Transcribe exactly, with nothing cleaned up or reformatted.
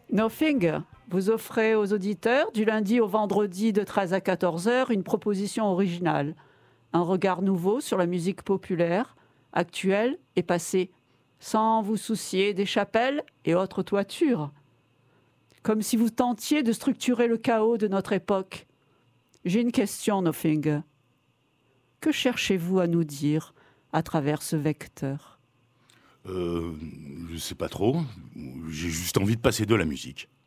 Nothing, vous offrez aux auditeurs, du lundi au vendredi de treize à quatorze heures, une proposition originale. Un regard nouveau sur la musique populaire, actuelle et passée, sans vous soucier des chapelles et autres toitures. Comme si vous tentiez de structurer le chaos de notre époque. J'ai une question, Nothing. Que cherchez-vous à nous dire à travers ce vecteur ? Euh, je sais pas trop. J'ai juste envie de passer de la musique.